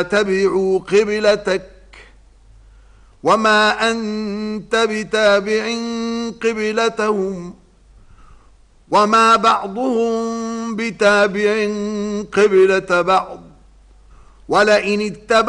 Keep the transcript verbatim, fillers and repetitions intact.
تبعوا قبلتك وما أنت بتابع قبلتهم وما بعضهم بتابع قبلة بعض ولئن اتبعت